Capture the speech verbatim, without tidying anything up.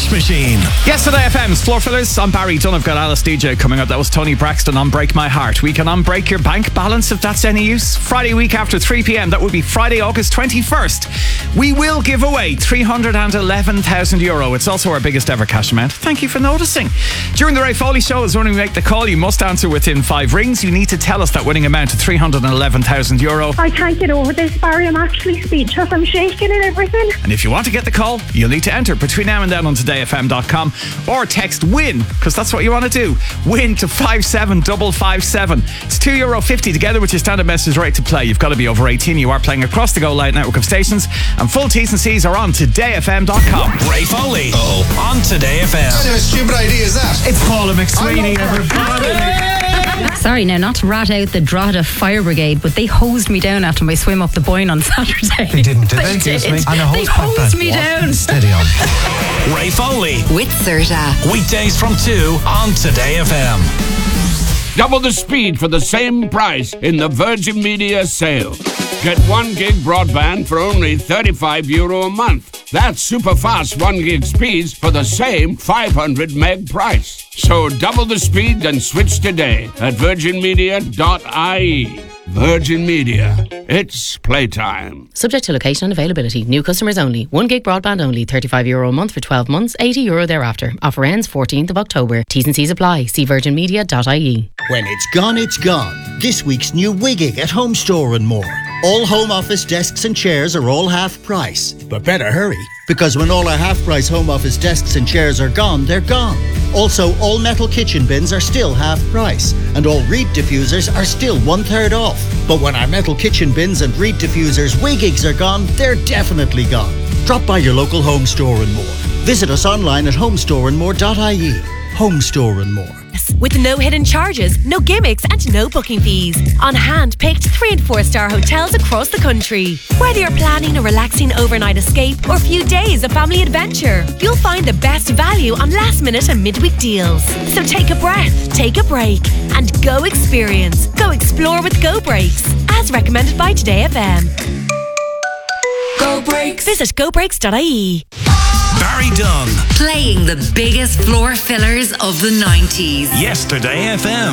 Dance Machine. Yesterday F M's Floor Fillers. I'm Barry Dunn. I've got Alice D J coming up. That was Tony Braxton on Break My Heart. We can unbreak your bank balance if that's any use. Friday week after three p.m. That would be Friday, August twenty-first. We will give away three hundred eleven thousand euro. It's also our biggest ever cash amount. Thank you for noticing. During the Ray Foley Show is when we make the call. You must answer within five rings. You need to tell us that winning amount of three hundred eleven thousand euro. I can't get over this, Barry. I'm actually speechless. I'm shaking and everything. And if you want to get the call, you'll need to enter between now and then on today f m dot com or text WIN, because that's what you want to do. WIN to five seven five five seven. It's two euro fifty together with your standard message rate to play. You've got to be over eighteen. You are playing across the Go Light network of stations, and full T's and C's are on today f m dot com. Ray Foley. Oh, on Today F M. What kind of a stupid idea is that? It's Paula McSweeney, everybody. Sorry now, not to rat out the Drogheda Fire Brigade, but they hosed me down after my swim up the Boyne on Saturday. They didn't, did they? They did. Excuse me. And a They hose pipe hosed then. me What? down. Steady on. Ray Foley. With Serta. Weekdays from two on Today F M. Double the speed for the same price in the Virgin Media sale. Get one gig broadband for only thirty-five euro a month. That's super fast one gig speeds for the same five hundred meg price. So double the speed and switch today at virgin media dot I E. Virgin Media. It's playtime. Subject to location and availability. New customers only. one gig broadband only. thirty-five euro a month for twelve months. eighty euro thereafter. Offer ends fourteenth of October. T's and C's apply. See virgin media dot I E. When it's gone, it's gone. This week's new Wigging at Home Store and More. All home office desks and chairs are all half price. But better hurry, because when all our half price home office desks and chairs are gone, they're gone. Also, all metal kitchen bins are still half price, and all reed diffusers are still one third off. But when our metal kitchen bins and reed diffusers Wiggigs are gone, they're definitely gone. Drop by your local Home Store and More. Visit us online at home store and more dot I E. Home Store and More. With no hidden charges, no gimmicks and no booking fees. On hand-picked three and four star hotels across the country. Whether you're planning a relaxing overnight escape or a few days of family adventure, you'll find the best value on last minute and midweek deals. So take a breath, take a break and go experience. Go explore with Go Breaks, as recommended by Today F M. Go Breaks. Visit go breaks dot I E. Barry Dunn. Playing the biggest floor fillers of the nineties. Yesterday F M.